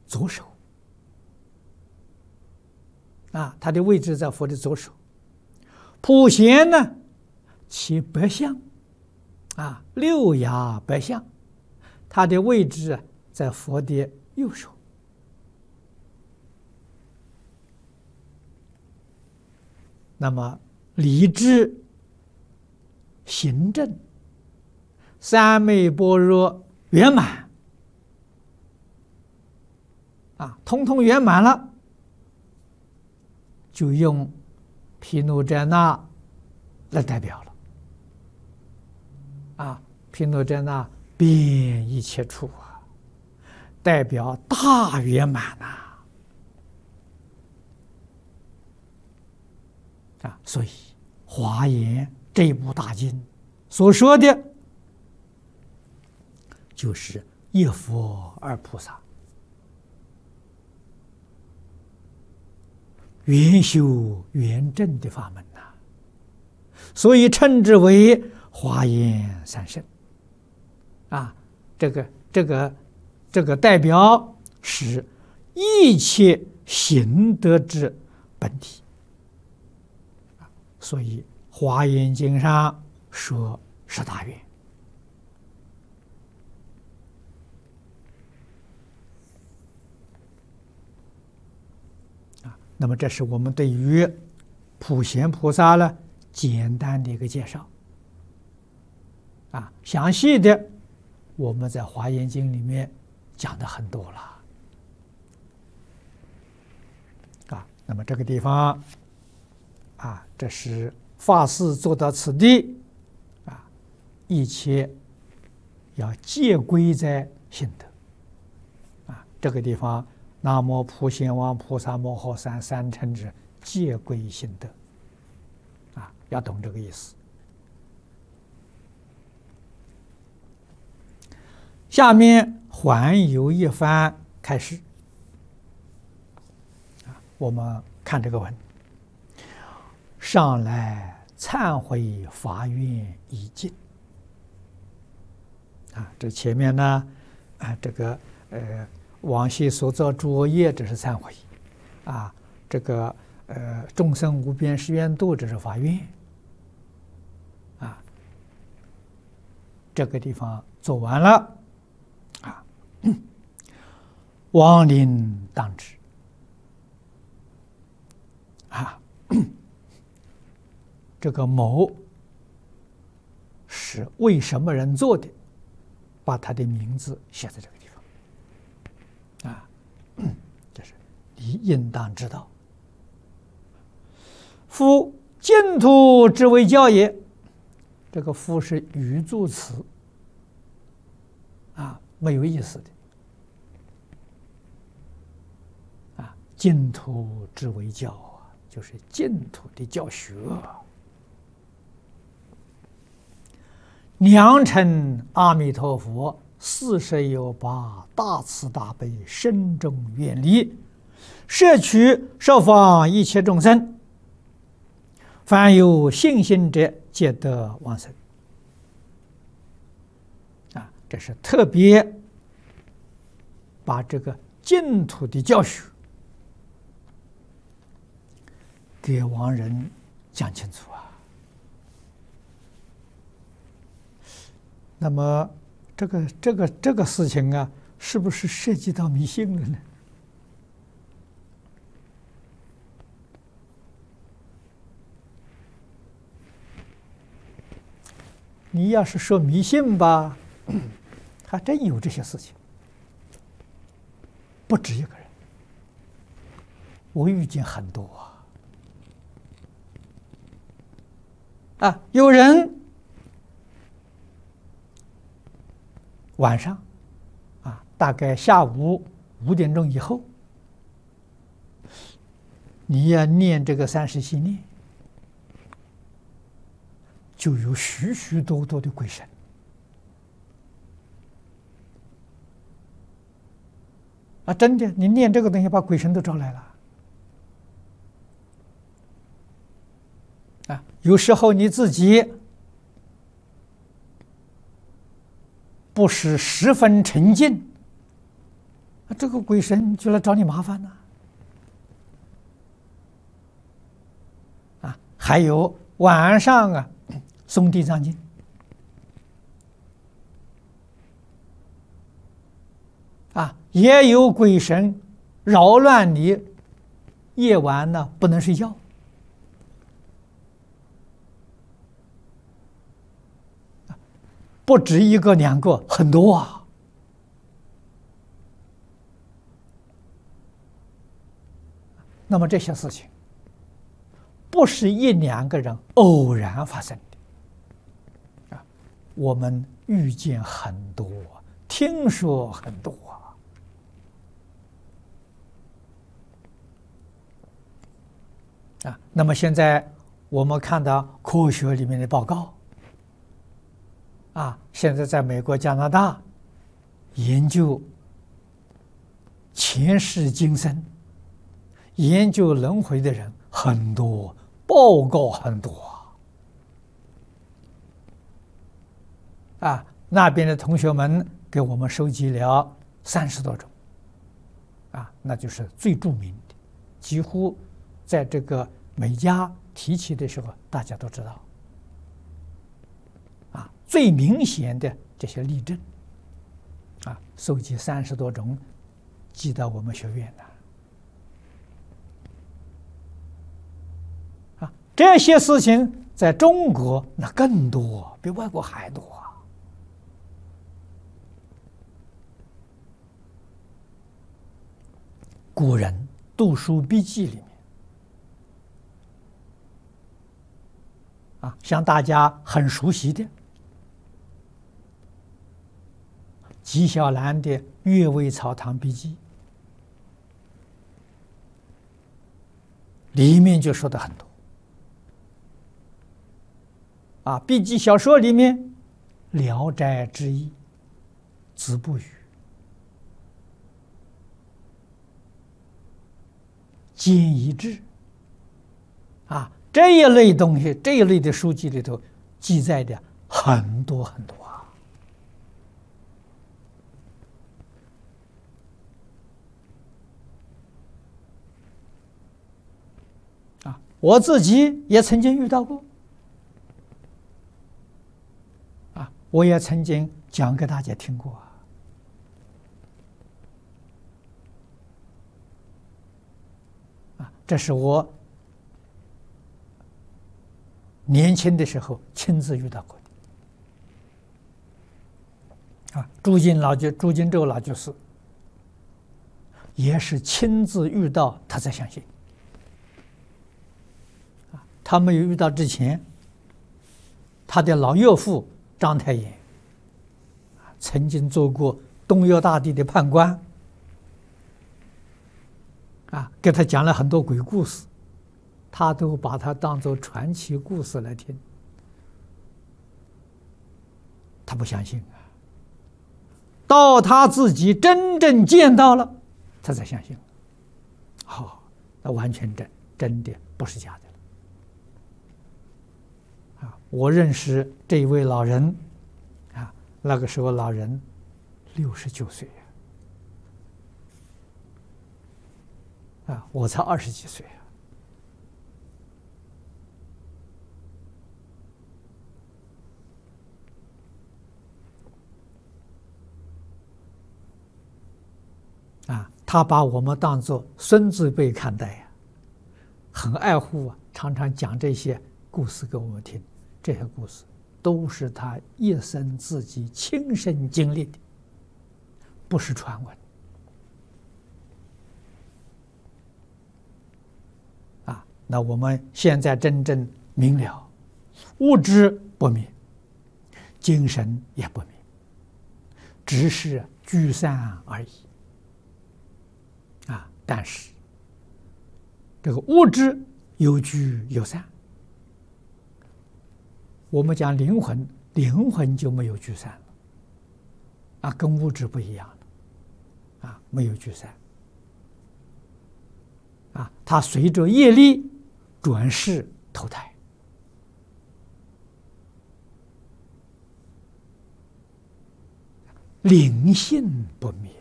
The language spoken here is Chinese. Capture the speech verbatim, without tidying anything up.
左手。啊，它的位置在佛的左手。普贤呢，其白象，啊，六牙白象，它的位置啊在佛的右手。那么理智、行正、三昧般若圆满，啊，通通圆满了。就用毗卢遮那来代表了，啊，毗卢遮那遍一切处啊，代表大圆满呐，啊，所以《华严》这部大经所说的，就是一佛二菩萨。圆修圆正的法门呐、啊，所以称之为华严三圣。啊，这个这个这个代表是一切行德之本体。所以《华严经》上说十大愿。那么，这是我们对于普贤菩萨呢简单的一个介绍。啊，详细的我们在《华严经》里面讲的很多了。啊，那么这个地方，啊，这是发誓做到此地，啊，一切要戒归在心得。啊，这个地方。南无普贤王菩萨摩诃三三乘之戒归心得，啊，要懂这个意思。下面还有一番开示，啊，我们看这个文：上来忏悔发愿已尽。啊，这前面呢，啊，这个呃。往昔所造诸恶业，这是忏悔；啊，这个呃众生无边誓愿度，这是发愿。啊，这个地方做完了，啊，亡灵当知。啊，这个某是为什么人做的，把他的名字写在这个地方。啊，这是你应当知道。夫净土之为教也，这个夫是语助词，啊，没有意思的。啊，净土之为教啊，就是净土的教学。良辰阿弥陀佛。四十有八，大慈大悲，深重远离，摄取十方一切众生，凡有信心者，皆得往生。啊，这是特别把这个净土的教学给亡人讲清楚啊。那么。这个这个这个事情啊，是不是涉及到迷信了呢？你要是说迷信吧，还真有这些事情，不止一个人，我遇见很多啊。啊，有人。晚上，啊，大概下午五点钟以后，你要念这个三十系念，就有许许多多的鬼神。啊，真的，你念这个东西，把鬼神都招来了。啊，有时候你自己。不是十分沉静， 这个鬼神就来找你麻烦呢。啊，还有晚上啊，诵地藏经。啊，也有鬼神扰乱你夜晚呢，不能睡觉。不止一个两个，很多啊。那么这些事情，不是一两个人偶然发生的啊，我们遇见很多，听说很多。啊，那么现在我们看到科学里面的报告，啊，现在在美国、加拿大研究前世今生、研究轮回的人很多，报告很多啊。那边的同学们给我们收集了三十多种，啊，那就是最著名的，几乎。在这个每家提起的时候，大家都知道，啊，最明显的这些例证，啊，收集三十多种，寄到我们学院的，啊，这些事情在中国那更多，比外国还多啊。古人读书笔记里面。啊，像大家很熟悉的纪晓岚的《阅微草堂笔记》，里面就说的很多。啊，笔记小说里面，《聊斋志异》、子不语、兼一志，啊。这一类东西，这一类的书籍里头记载的很多很多啊！啊，我自己也曾经遇到过，啊，我也曾经讲给大家听过啊。啊，这是我年轻的时候亲自遇到过的。啊，朱金老居朱金洲老居士也是亲自遇到，他才相信。啊，他没有遇到之前，他的老岳父章太炎曾经做过东岳大帝的判官，啊，给他讲了很多鬼故事。他都把它当作传奇故事来听，他不相信啊。到他自己真正见到了，他才相信。好、哦，那完全真真的，不是假的。啊，我认识这一位老人，啊，那个时候老人六十九岁啊，啊，我才二十几岁啊。啊，他把我们当作孙子辈看待呀、啊，很爱护啊，常常讲这些故事给我们听。这些故事都是他一生自己亲身经历的，不是传闻。啊，那我们现在真正明了，物质不灭，精神也不灭，只是聚散而已。啊，但是这个物质有聚有散，我们讲灵魂，灵魂就没有聚散了，啊，跟物质不一样了，啊，没有聚散，啊，它随着业力转世投胎，灵性不灭。